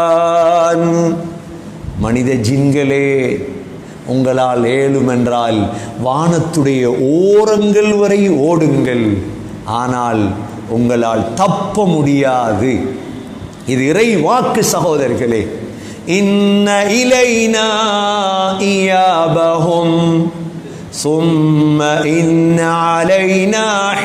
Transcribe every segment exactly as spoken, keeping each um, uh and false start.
மனித ஜின்களே, உங்களால் ஏழுமென்றால் வானத்துடைய ஓரங்கள் வரை ஓடுங்கள், ஆனால் உங்களால் தப்ப முடியாது. இது இறை வாக்கு சகோதரர்களே. இன்ன இலைனா இயாபஹும் சும்ம இன்ன அலைனா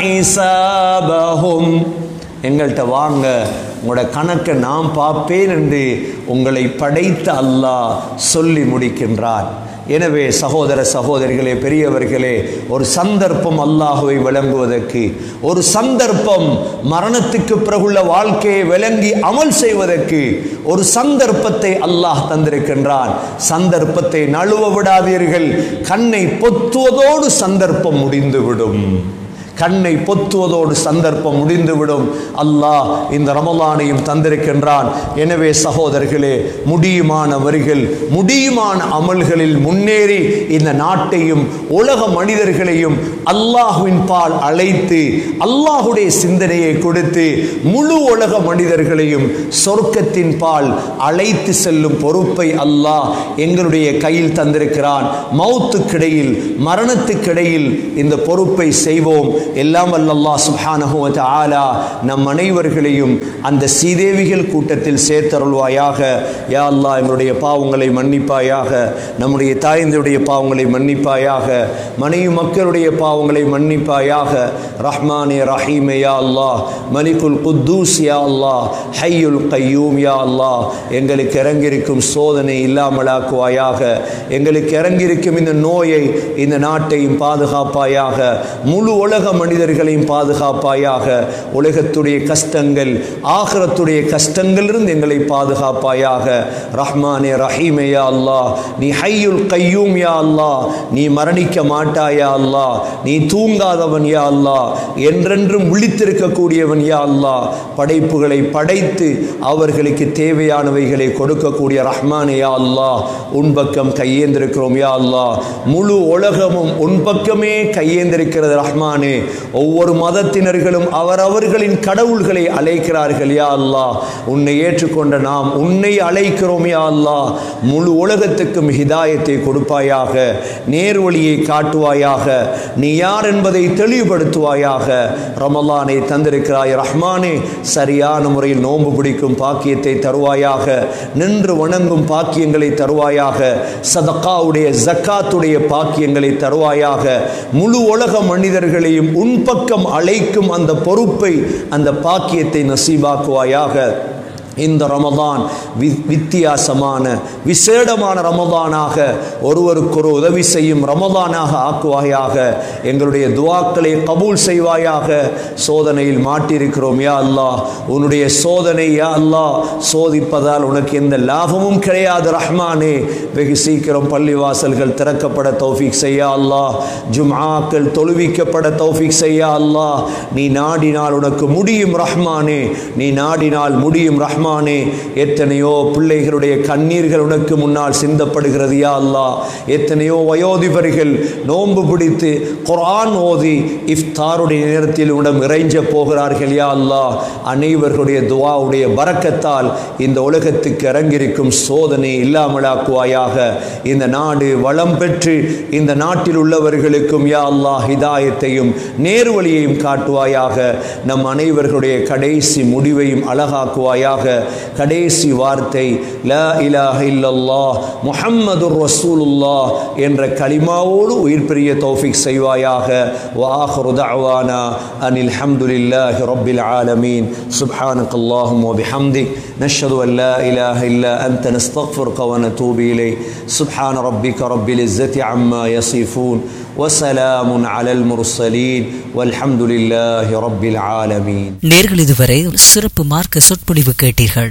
ஹிசாபஹும். எங்கள்கிட்ட வாங்க, உங்களோட கணக்கை நான் பார்ப்பேன் என்று உங்களை படைத்த அல்லாஹ் சொல்லி முடிக்கின்றார். எனவே சகோதர சகோதரிகளே, பெரியவர்களே, ஒரு சந்தர்ப்பம் அல்லாஹுவை விளங்குவதற்கு, ஒரு சந்தர்ப்பம் மரணத்துக்கு பிறகுள்ள வாழ்க்கையை விளங்கி அமல் செய்வதற்கு ஒரு சந்தர்ப்பத்தை அல்லாஹ் தந்திருக்கின்றான். சந்தர்ப்பத்தை நழுவ விடாதீர்கள். கண்ணை பொத்துவதோடு சந்தர்ப்பம் முடிந்துவிடும். கண்ணை பொத்துவதோடு சந்தர்ப்பம் முடிந்துவிடும். அல்லாஹ் இந்த ரமலானையும் தந்திருக்கின்றான். எனவே சகோதரர்களே, முடியுமானவர்கள் முடியுமான அமல்களில் முன்னேறி இந்த நாட்டையும் உலக மனிதர்களையும் அல்லாஹுவின் பால் அழைத்து அல்லாஹுடைய சிந்தனையை கொடுத்து முழு உலக மனிதர்களையும் சொர்க்கத்தின் பால் அழைத்து செல்லும் பொறுப்பை அல்லாஹ் எங்களுடைய கையில் தந்திருக்கிறான். மௌத்துக்கிடையில், மரணத்துக்கிடையில் இந்த பொறுப்பை செய்வோம். எல்லாம் வல்ல அல்லாஹ் சுப்ஹானஹு வ தஆலா நம் அனைவர்களையும் அந்த சீதேவிகள் கூட்டத்தில் சேர்த்தருள்வாயாக. யா அல்லாஹ், எங்களுடைய பாவங்களை மன்னிப்பாயாக, நம்முடைய தாய்ந்தருடைய பாவங்களை மன்னிப்பாயாக, மனைவி மக்களுடைய பாவங்களை மன்னிப்பாயாக. ரஹ்மானே ரஹீமே யா அல்லாஹ், மலிகுல் குத்தூஸ் யா அல்லாஹ், ஹய்யுல் கய்யூம் யா அல்லாஹ், எங்களுக்கு இறங்கியிருக்கும் சோதனை இல்லாமலாக்குவாயாக. எங்களுக்கு இறங்கியிருக்கும் இந்த நோயை, இந்த நாட்டையும் பாதுகாப்பாயாக. முழு உலக மனிதர்களையும் பாதுகாப்பாயாக. உலகத்துடைய கஷ்டங்கள், ஆகிரத்துடைய கஷ்டங்களிலிருந்து எங்களை பாதுகாப்பாயாக. ரஹ்மானே ரஹீமே யா அல்லாஹ், நீ ஹய்யுல் கய்யூம் யா அல்லாஹ், நீ மரணிக்க மாட்டாயா அல்லாஹ், நீ தூங்காதவன் யா அல்லாஹ், என்றென்றும் விழித்திருக்கக்கூடியவன் யா அல்லாஹ். படைப்புகளை படைத்து அவர்களுக்கு தேவையானவைகளை கொடுக்கக்கூடிய ரஹ்மானே யா அல்லாஹ், உன் பக்கம் கையேந்திருக்கிறோம் யா அல்லாஹ். முழு உலகமும் உன் பக்கமே கையேந்திருக்கிறது ரஹ்மானே. ஒவ்வொரு மதத்தினர்களும் அவரவர்களின் கடவுள்களை அழைக்கிறார்கள் யா அல்லாஹ். உன்னை ஏற்றுக்கொண்ட நாம் உன்னை அழைக்கிறோம் யா அல்லாஹ். முழு உலகத்துக்கும் ஹிதாயத்தை கொடுப்பாயாக, நேர்வழியை காட்டுவாயாக, நீ யார் என்பதை தெளிவுபடுத்துவாயாக. ரமலானை தந்திருக்கிறாய் ரஹ்மானே, சரியான முறையில் நோன்பு பிடிக்கும் பாக்கியத்தை தருவாயாக, நின்று வணங்கும் பாக்கியங்களை தருவாயாக, சதகாவுடைய ஜக்காத்துடைய பாக்கியங்களை தருவாயாக. முழு உலக மனிதர்களையும் உன் பக்கம் அழைக்கும் அந்த பொறுப்பை, அந்த பாக்கியத்தை நசீபாக்குவாயாக. இந்த ரமதான் வித்தியாசமான விசேடமான ரமதானாக, ஒருவருக்கொரு உதவி செய்யும் ரமதானாக ஆக்குவாயாக. எங்களுடைய துவாக்களை கபூல் செய்வாயாக. சோதனையில் மாட்டிருக்கிறோம் யா அல்லாஹ். உன்னுடைய சோதனை யா அல்லாஹ், சோதிப்பதால் உனக்கு எந்த லாபமும் கிடையாது ரஹ்மானே. வெகு சீக்கிரம் பள்ளிவாசல்கள் திறக்கப்பட தௌஃபீக் செய்யா அல்லாஹ். ஜும்ஆக்கள் தொழுவிக்கப்பட தௌஃபீக் செய்யா அல்லாஹ். நீ நாடினால் உனக்கு முடியும் ரஹ்மானே, நீ நாடினால் முடியும் ரஹ்மானே. எத்தனையோ பிள்ளைகளுடைய கண்ணீர்கள் உனக்கு முன்னால் சிந்தப்படுகிறது யா அல்லாஹ். எத்தனையோ வயோதிபர்கள் நோன்பு பிடித்து குர்ஆன் ஓதி இஃப்தாருடைய நேரத்தில் உடம் இறைஞ்ச போகிறார்கள் யா அல்லாஹ். அனைவர்களுடைய துஆவுடைய பரக்கத்தால் இந்த உலகத்துக்கு இறங்கியிருக்கும் சோதனை இல்லாமலாக்குவாயாக. இந்த நாடு வளம் பெற்று இந்த நாட்டில் உள்ளவர்களுக்கும் யா அல்லாஹ் ஹிதாயத்தையும் நேர்வழியையும் காட்டுவாயாக. நம் அனைவர்களுடைய கடைசி முடிவையும் அழகாக்குவாயாக. கடைசி வார்த்தை லா இலாஹ இல்லல்லாஹ் முஹம்மதுர் ரசூலுல்லாஹ் என்ற கலிமாவோடு உயிர் பிரிய தௌஃபீக் செய்வாயாக. வ ஆகிரு தஅவானா அனில் ஹம்துலில்லாஹி ரப்பில் ஆலமீன். சுப்ஹானக்கல்லாஹும்ம வ பிஹம்திக் நஷ்ஹது அன் லா இலாஹ இல்லா அன்த நஸ்தக்ஃபிருக வ நதூபு இலைக். சுப்ஹான ரப்பிக ரப்பில் இஸ்ஸத்தி அம்மா யசிஃபூன் وسلام على المرسلين والحمد لله رب العالمين. நேர்கள் இதுவரை சிறப்பு மார்க்க சொற்பொழிவு கேட்டீர்கள்.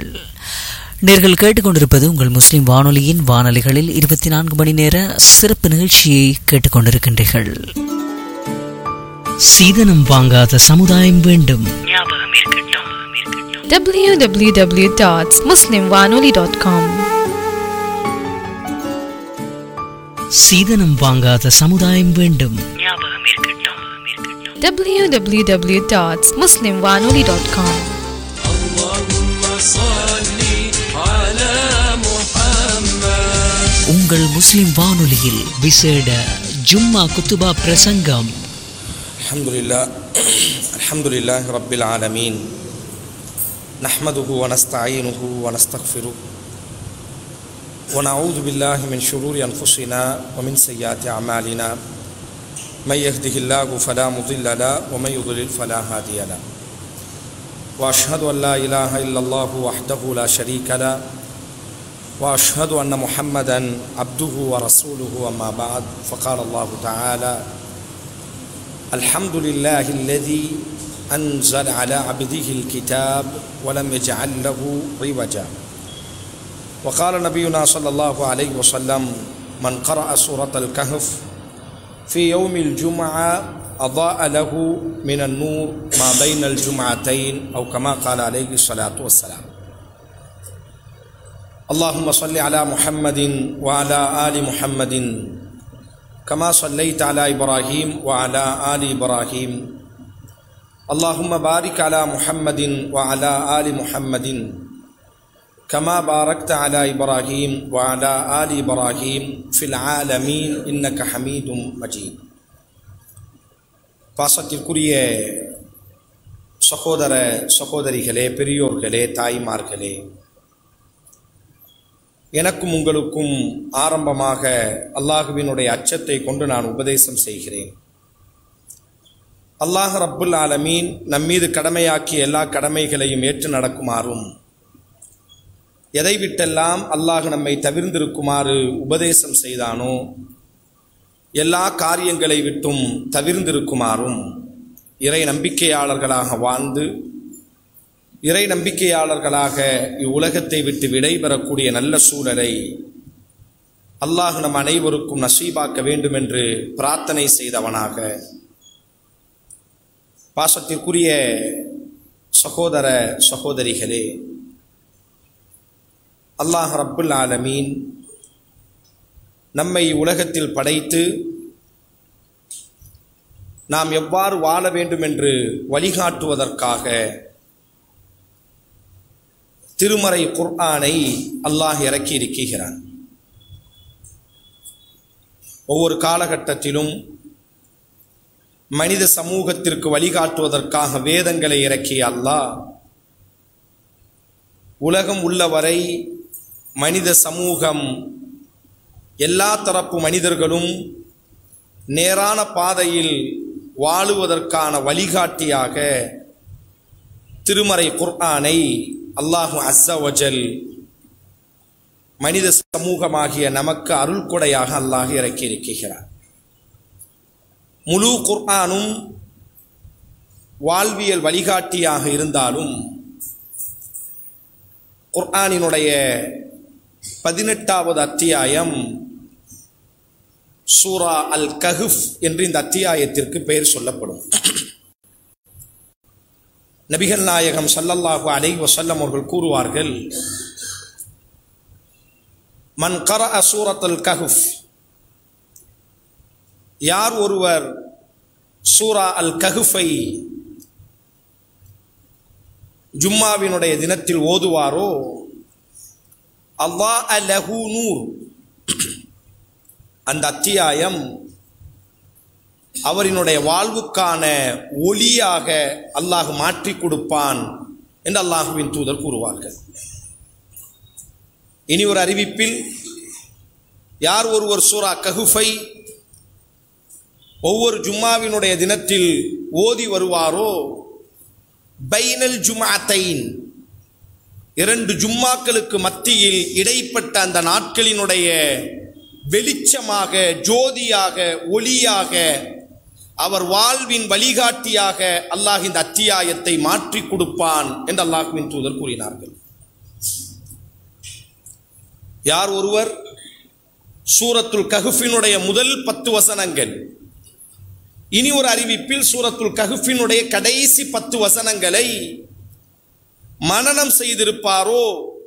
நேர்கள் கேட்டுக்கொண்டிருப்பது உங்கள் முஸ்லிம் வானொலியின் வானொலிகளில் இருபத்தி நான்கு மணி நேர சிறப்பு நிகழ்ச்சியை கேட்டுக்கொண்டிருக்கின்றீர்கள். சீதனம் வாங்காத சமுதாயம் வேண்டும், ஞாபகம் இருக்கட்டும். டபிள்யூ டபிள்யூ டபிள்யூ டாட் முஸ்லிம் வானொலி டாட் காம். சீதனம் வாங்காத சமுதாயம் வேண்டும், ஞாபகம் இருக்கட்டும். டபிள்யூ டபிள்யூ டபிள்யூ டாட் முஸ்லிம் வானொலி டாட் காம். اللهم صل على உங்கள் முஸ்லிம் வானொலியில் விசேட ஜும்மா குத்துபா பிரசங்கம். அல்ஹம்துலில்லாஹ் அல்ஹம்துலில்லாஹி ரப்பில் ஆலமீன் நஹ்மதுஹு வ நஸ்தஈனுஹு வ நஸ்தக்ஃபிருஹு வ நஊது பில்லாஹி மின் ஷுரூரி அன்ஃபுஸினா வ மின் ஸய்யிஆத்தி அமாலினா மை யஹ்திஹில்லாஹு ஃபலா முضில்ல லஹு வ மை யுضلل ஃபலா ஹாதிய லஹு வ அஷ்ஹது அன் லா இலாஹ இல்லல்லாஹு வஹ்தஹு லா ஷரீக லஹு வ அஷ்ஹது அன்ன முஹம்மதன் அப்துஹு வ ரசூலுஹு அம்மா பஅத் ஃபகால அல்லாஹு தஆலா அல்ஹம்துலில்லாஹி அல்லதீ அன்ஸல அலா அப்திஹில் கிதாப் வ லம் யஜஅல் லஹு இவஜா وقال نبينا صلى الله عليه وسلم من قرأ سورة الكهف في يوم الجمعة أضاء له من النور ما بين الجمعتين أو كما قال عليه الصلاة والسلام. اللهم صل على محمد وعلى آل محمد كما صليت على إبراهيم وعلى آل إبراهيم. اللهم بارك على محمد وعلى آل محمد كما باركت على إبراهيم وعلى آل إبراهيم في العالمين إنك حميد مجيد. பாசத்திற்குரிய சகோதர சகோதரிகளே, பெரியோர்களே, தாய்மார்களே, எனக்கும் உங்களுக்கும் ஆரம்பமாக அல்லாஹுவினுடைய அச்சத்தை கொண்டு நான் உபதேசம் செய்கிறேன். அல்லாஹ் ரப்புல் ஆலமீன் நம்மீது கடமையாக்கிய எல்லா கடமைகளையும் ஏற்று நடக்குமாறும், எதை விட்டெல்லாம் அல்லாஹ் நம்மை தவிர்ந்திருக்குமாறு உபதேசம் செய்தானோ எல்லா காரியங்களை விட்டும் தவிர்ந்திருக்குமாறும், இறை நம்பிக்கையாளர்களாக வாழ்ந்து இறை நம்பிக்கையாளர்களாக இவ்வுலகத்தை விட்டு விடைபெறக்கூடிய நல்ல சூழலை அல்லாஹ் நம் அனைவருக்கும் நசீபாக்க வேண்டும் என்று பிரார்த்தனை செய்தவனாக, பாசத்திற்குரிய சகோதர சகோதரிகளே, அல்லாஹ் ரப்புல் ஆலமீன் நம்மை உலகத்தில் படைத்து நாம் எவ்வாறு வாழ வேண்டும் என்று வழிகாட்டுவதற்காக திருமறை குர்ஆனை அல்லாஹ் இறக்கி இருக்கிறான். ஒவ்வொரு காலகட்டத்திலும் மனித சமூகத்திற்கு வழிகாட்டுவதற்காக வேதங்களை இறக்கிய அல்லாஹ் உலகம் உள்ளவரை மனித சமூகம் எல்லா தரப்பு மனிதர்களும் நேரான பாதையில் வாழுவதற்கான வழிகாட்டியாக திருமறை குர்ஆனை அல்லாஹு அஸ்ஸ வஜல் மனித சமூகமாகிய நமக்கு அருள் கொடையாக அல்லாஹ் இறக்கி இருக்கிறார். முழு குர்ஆனும் வாழ்வியல் வழிகாட்டியாக இருந்தாலும் குர்ஆனினுடைய பதினெட்டாவது அத்தியாயம் சூரா அல் கஹ்ஃப் என்று இந்த அத்தியாயத்திற்கு பெயர் சொல்லப்படும். நபிகள் நாயகம் ஸல்லல்லாஹு அலைஹி வஸல்லம் அவர்கள் கூறுவார்கள், மன் கரஅ சூரத்துல் கஹ்ஃப், யார் ஒருவர் சூரா அல் கஹ்ஃபை ஜும்மாவினுடைய தினத்தில் ஓதுவாரோ, அல்லாஹ் லஹு நூர், அந்த அத்தியாயம் அவரினுடைய வாழ்வுக்கான ஒளியாக அல்லாஹ் மாற்றி கொடுப்பான் என்று அல்லாஹுவின் தூதர் கூறுவார்கள். இனி ஒரு அறிவிப்பில், யார் ஒருவர் சூரா கஹ்ஃபை ஒவ்வொரு ஜும்மாவினுடைய தினத்தில் ஓதி வருவாரோ, பைனல் ஜும்அத்தைன், இரண்டு ஜும்மாக்களுக்கு மத்தியில் இடைப்பட்ட அந்த நாட்களினுடைய வெளிச்சமாக, ஜோதியாக, ஒளியாக, அவர் வாழ்வின் வழிகாட்டியாக அல்லாஹ் இந்த அத்தியாயத்தை மாற்றி கொடுப்பான் என்று அல்லாஹ்வின் தூதர் கூறினார்கள். யார் ஒருவர் சூரத்துல் கஹ்ஃபினுடைய முதல் பத்து வசனங்கள், இனி ஒரு அறிவிப்பில் சூரத்துல் கஹ்ஃபினுடைய கடைசி பத்து வசனங்களை மனனம் செய்திருப்பாரோ,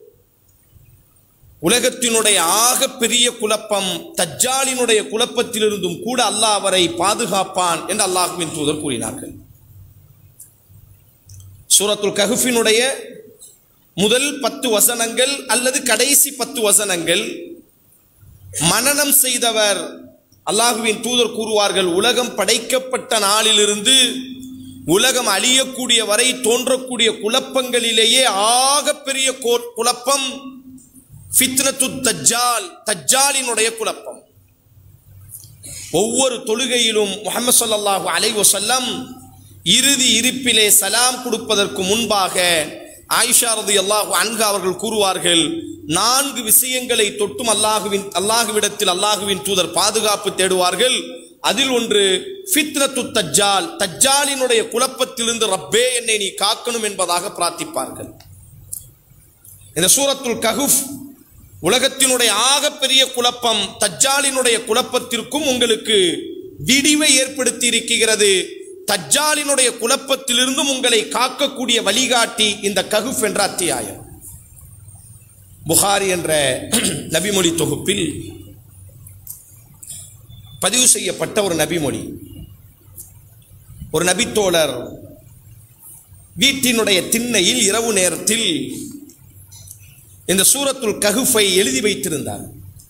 உலகத்தினுடைய ஆக பெரிய குழப்பம் தஜ்ஜாலினுடைய குழப்பத்திலிருந்தும் கூட அல்லாஹ் அவரை பாதுகாப்பான் என்று அல்லாஹ்வின் தூதர் கூறினார்கள். சூரத்துல் கஹ்ஃபினுடைய முதல் பத்து வசனங்கள் அல்லது கடைசி பத்து வசனங்கள் மனனம் செய்தவர். அல்லாஹுவின் தூதர் கூறுவார்கள், உலகம் படைக்கப்பட்ட நாளிலிருந்து உலகம் அழியக்கூடிய வரை தோன்றக்கூடிய குழப்பங்களிலேயே ஆகப்பெரிய குழப்பம் ஃபித்னத்து தஜ்ஜால், தஜ்ஜாலினுடைய குழப்பம். ஒவ்வொரு தொழுகையிலும் முஹம்மது ஸல்லல்லாஹு அலைஹி வஸல்லம் இறுதி இருப்பிலே சலாம் கொடுப்பதற்கு முன்பாக ஆயிஷா ரலியல்லாஹு அன்ஹா அவர்கள் கூறுவார்கள், நான்கு விஷயங்களை தொட்டும் அல்லாஹுவின் அல்லாஹுவிடத்தில் அல்லாஹுவின் தூதர் பாதுகாப்பு தேடுவார்கள். அதில் ஒன்று ஃபித்னத்து தஜ்ஜால், தஜ்ஜாலினுடைய குழப்பத்திலிருந்து ரப்பே என்னை நீ காக்கணும் என்பதாக பிரார்த்திப்பார்கள். இந்த சூரத்துல் கஹஃப் உலகத்தினுடைய ஆகப்பெரிய குழப்பம் தஜ்ஜாலினுடைய குழப்பத்திற்கும் உங்களுக்கு விடிவை ஏற்படுத்தி இருக்கிறது. தஜ்ஜாலினுடைய குழப்பத்திலிருந்தும் உங்களை காக்கக்கூடிய வழிகாட்டி இந்த கஹஃப் என்ற அத்தியாயம். புகாரி என்ற நபிமொழி தொகுப்பில் பதிவு செய்யப்பட்ட ஒரு நபிமொழி. ஒரு நபித்தோழர் வீட்டினுடைய திண்ணையில் இரவு நேரத்தில் இந்த சூரத்துல் கஹஃபை எழுதி வைத்திருந்தார்.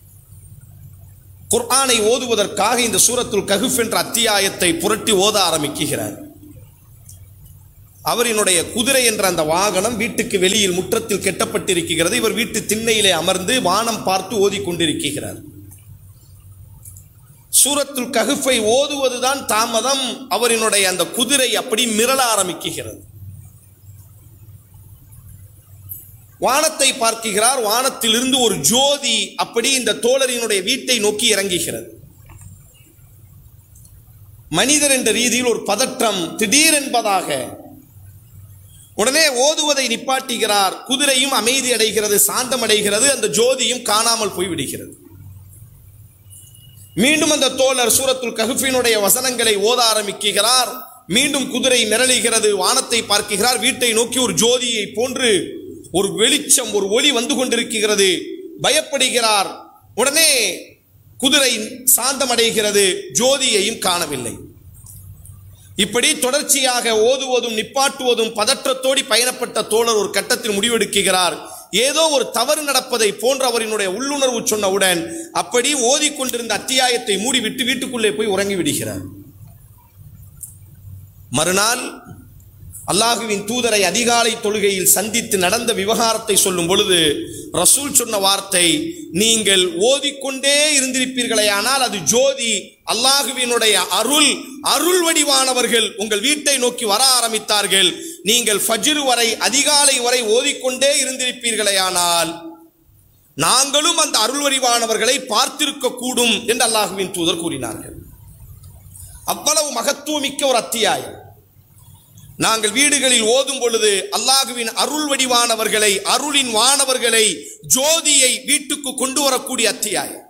குர்ஆனை ஓதுவதற்காக இந்த சூரத்துல் கஹஃப் என்ற அத்தியாயத்தை புரட்டி ஓத ஆரம்பிக்கிறார். அவரினுடைய குதிரை என்ற அந்த வாகனம் வீட்டுக்கு வெளியில் முற்றத்தில் கெட்டப்பட்டிருக்கிறது. இவர் வீட்டு திண்ணையிலே அமர்ந்து வானம் பார்த்து ஓதிக்கொண்டிருக்கிறார். சூரத்துல் கஹஃபை ஓதுவதுதான் தாமதம். அவரினுடைய அந்த குதிரை அப்படி மிரள ஆரம்பிக்கிறது. வானத்தை பார்க்கிறார். வானத்திலிருந்து ஒரு ஜோதி அப்படி இந்த தோழரினுடைய வீட்டை நோக்கி இறங்குகிறது. மனிதர் என்ற ரீதியில் ஒரு பதற்றம் திடீர் என்பதாக. உடனே ஓதுவதை நிப்பாட்டுகிறார். குதிரையும் அமைதி அடைகிறது, சாந்தம் அடைகிறது. அந்த ஜோதியும் காணாமல் போய்விடுகிறது. மீண்டும் அந்த தோழர் சூரத்துல் கஹஃபினுடைய வசனங்களை ஓத ஆரம்பிக்கிறார். மீண்டும் குதிரை மிரளுகிறது. வானத்தை பார்க்கிறார். வீட்டை நோக்கி ஒரு ஜோதியை போன்று ஒரு வெளிச்சம், ஒரு ஒளி வந்து கொண்டிருக்கிறது. பயப்படுகிறார். உடனே குதிரை சாந்தமடைகிறது. ஜோதியையும் காணவில்லை. இப்படி தொடர்ச்சியாக ஓதுவதும் நிப்பாட்டுவதும் பதற்றத்தோடி பயணப்பட்ட தோழர் ஒரு கட்டத்தில் முடிவெடுக்கிறார். ஏதோ ஒரு தவறு நடப்பதை போன்ற அவரினுடைய உள்ளுணர்வு சொன்னவுடன் அப்படி ஓதிக்கொண்டிருந்த அத்தியாயத்தை மூடிவிட்டு வீட்டுக்குள்ளே போய் உறங்கி விடுகிறார். மறுநாள் அல்லாஹுவின் தூதரை அதிகாலை தொழுகையில் சந்தித்து நடந்த விவகாரத்தை சொல்லும் பொழுது ரசூல் சொன்ன வார்த்தை, நீங்கள் ஓதிக்கொண்டே இருந்திருப்பீர்களே ஆனால் அது ஜோதி, அல்லாஹுவினுடைய அருள், அருள் வடிவானவர்கள் உங்கள் வீட்டை நோக்கி வர ஆரம்பித்தார்கள். நீங்கள் ஃபஜ்ர் வரை அதிகாலை வரை ஓதிக்கொண்டே இருந்திருப்பீர்களே ஆனால் நாங்களும் அந்த அருள் வடிவானவர்களை பார்த்திருக்க கூடும் என்று அல்லாஹுவின் தூதர் கூறினார்கள். அவ்வளவு மகத்துவமிக்க ஒரு அத்தியாயம். நாங்கள் வீடுகளில் ஓதும் பொழுது அல்லாஹுவின் அருள் வடிவானவர்களை, அருளின் வானவர்களை, ஜோதியை வீட்டுக்கு கொண்டு வரக்கூடிய அத்தியாயம்.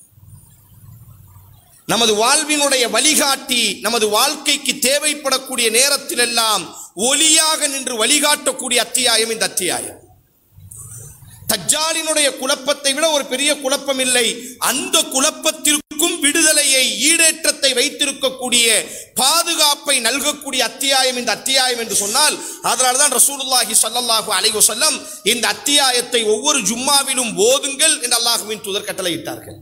நமது வாழ்வினுடைய வழிகாட்டி, நமது வாழ்க்கைக்கு தேவைப்படக்கூடிய நேரத்தில் எல்லாம் ஒளியாக நின்று வழிகாட்டக்கூடிய அத்தியாயம் இந்த அத்தியாயம். தஜ்ஜாலினுடைய குழப்பத்தை விட ஒரு பெரிய குழப்பம் இல்லை. அந்த குழப்பத்திற்கும் விடுதலையை, ஈடேற்றத்தை வைத்திருக்கக்கூடிய, பாதுகாப்பை நல்கக்கூடிய அத்தியாயம் இந்த அத்தியாயம் என்று சொன்னால், அதனால்தான் ரசூலுல்லாஹி ஸல்லல்லாஹு அலைஹி வஸல்லம் இந்த அத்தியாயத்தை ஒவ்வொரு ஜும்மாவிலும் ஓதுங்கள் என்று அல்லாஹ்வின் தூதர் கட்டளையிட்டார்கள்.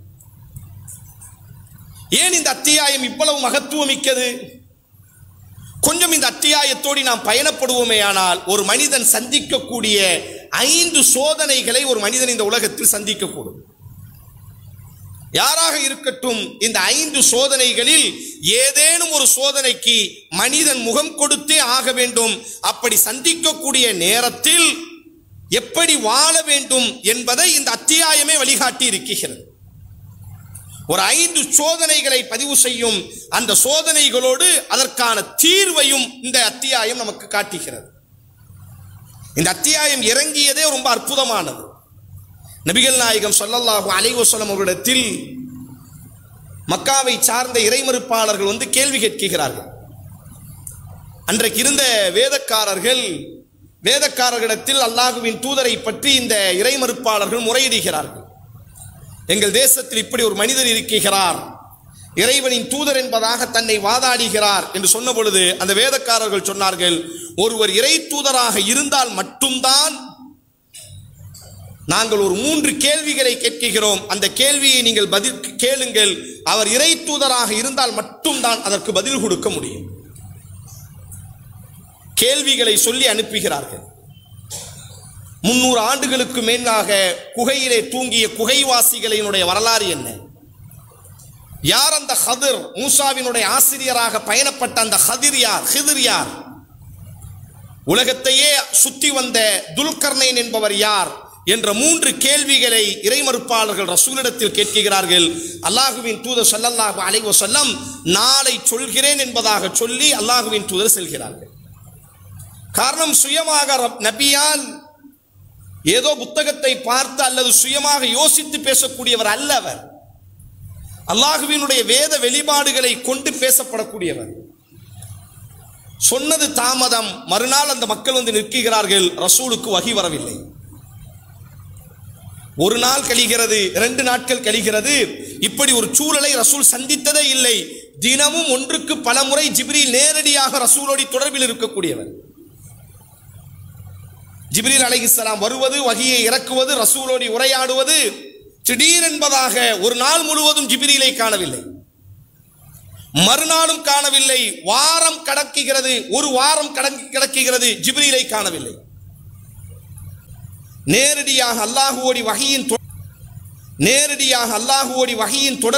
ஏன் இந்த அத்தியாயம் இவ்வளவு மகத்துவமிக்கது? கொஞ்சம் இந்த அத்தியாயத்தோடு நாம் பயணப்படுவோமே ஆனால் ஒரு மனிதன் சந்திக்கக்கூடிய ஐந்து சோதனைகளை ஒரு மனிதன் இந்த உலகத்தில் சந்திக்கக்கூடும். யாராக இருக்கட்டும், இந்த ஐந்து சோதனைகளில் ஏதேனும் ஒரு சோதனைக்கு மனிதன் முகம் கொடுத்தே ஆக வேண்டும். அப்படி சந்திக்கக்கூடிய நேரத்தில் எப்படி வாழ வேண்டும் என்பதை இந்த அத்தியாயமே வழிகாட்டி இருக்கிறது. ஒரு ஐந்து சோதனைகளை பதிவு செய்யும். அந்த சோதனைகளோடு அதற்கான தீர்வையும் இந்த அத்தியாயம் நமக்கு காட்டுகிறது. இந்த அத்தியாயம் இறங்கியதே ரொம்ப அற்புதமானது. நபிகள் நாயகம் ஸல்லல்லாஹு அலைஹி வஸல்லம் அவர்களிடத்தில் மக்காவை சார்ந்த இறைமறுப்பாளர்கள் வந்து கேள்வி கேட்கிறார்கள். அன்றைக்கு இருந்த வேதக்காரர்கள் வேதக்காரர்களிடத்தில் அல்லாஹுவின் தூதரை பற்றி இந்த இறைமறுப்பாளர்கள் முறையிடுகிறார்கள். எங்கள் தேசத்தில் இப்படி ஒரு மனிதர் இருக்கிறார், இறைவனின் தூதர் என்பதாக தன்னை வாதாடுகிறார் என்று சொன்ன பொழுது அந்த வேதக்காரர்கள் சொன்னார்கள், ஒருவர் இறை தூதராக இருந்தால் மட்டும்தான் நாங்கள் ஒரு மூன்று கேள்விகளை கேட்கிறோம், அந்த கேள்வியை நீங்கள் பதில் கேளுங்கள். அவர் இறை தூதராக இருந்தால் மட்டும்தான் அதற்கு பதில் கொடுக்க முடியும். கேள்விகளை சொல்லி அனுப்புகிறார்கள். முன்னூறு ஆண்டுகளுக்கு மேலாக குகையிலே தூங்கிய குகைவாசிகளினுடைய வரலாறு என்ன? யார் அந்த ஹதிர்? மூசாவினுடைய ஆசிரியராக பயணப்பட்ட அந்த ஹதிர் யார்? ஹிதிர் யார்? உலகத்தையே சுத்தி வந்த துல்கர்னைன் என்பவர் யார் என்ற மூன்று கேள்விகளை இறைமறுப்பாளர்கள் ரசூலிடத்தில் கேட்கிறார்கள். அல்லாஹுவின் தூதர் ஸல்லல்லாஹு அலைஹி வஸல்லம் நாளை சொல்கிறேன் என்பதாக சொல்லி அல்லாஹுவின் தூதர் செல்கிறார்கள். காரணம், சுயமாக நபியால் ஏதோ புத்தகத்தை பார்த்து அல்லது சுயமாக யோசித்து பேசக்கூடியவர் அல்ல. அவர் அல்லாஹுவினுடைய வேத வெளிப்பாடுகளை கொண்டு பேசப்படக்கூடியவர். சொன்னது தாமதம். மறுநாள் அந்த மக்கள் வந்து நிற்கிறார்கள். ரசூலுக்கு வஹி வரவில்லை. ஒரு நாள் கழிகிறது, இரண்டு நாட்கள் கழிகிறது. இப்படி ஒரு சூழலை ரசூல் சந்தித்ததே இல்லை. தினமும் ஒன்றுக்கு பல முறை ஜிப்ரீல் நேரடியாக ரசூலோடு தொடர்பில் இருக்கக்கூடியவர். ஜிப்ரீல் அலைஹிஸ்ஸலாம் வருவது, வஹியை இறக்குவது, ரசூலோடு உரையாடுவது. திடீரென்பதாக ஒரு நாள் முழுவதும் ஜிப்ரீலை காணவில்லை. மறுநாளும் காணவில்லை. வாரம் கடக்குகிறது, ஒரு வாரம் கடக்குகிறது, ஜிப்ரீலை காணவில்லை. நேரடியாக அல்லாஹுவோடி வஹியின் நேரடியாக அல்லாஹுவோடி வஹியின் தொடர்